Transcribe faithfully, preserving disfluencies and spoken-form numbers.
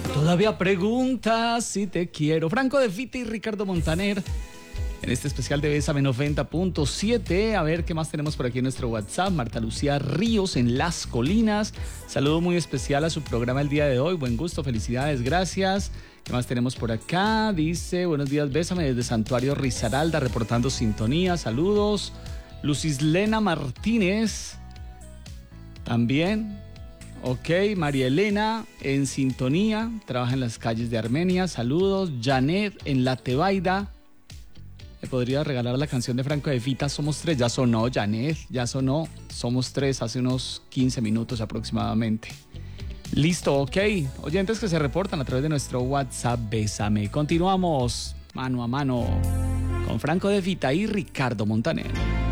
Todavía preguntas si te quiero. Franco de Vita y Ricardo Montaner en este especial de Bésame noventa punto siete. A ver qué más tenemos por aquí en nuestro WhatsApp. Marta Lucía Ríos en Las Colinas. Saludo muy especial a su programa el día de hoy. Buen gusto, felicidades, gracias. ¿Qué más tenemos por acá? Dice, buenos días, Bésame desde Santuario Risaralda, reportando sintonía. Saludos. Lucislena Martínez también. Ok, María Elena en sintonía, trabaja en las calles de Armenia. Saludos. Janet en La Tebaida. ¿Me podría regalar la canción de Franco de Vita, Somos Tres? Ya sonó, Janet, ya sonó. Somos Tres hace unos quince minutos aproximadamente. Listo, ok. Oyentes que se reportan a través de nuestro WhatsApp, Bésame. Continuamos mano a mano con Franco de Vita y Ricardo Montaner.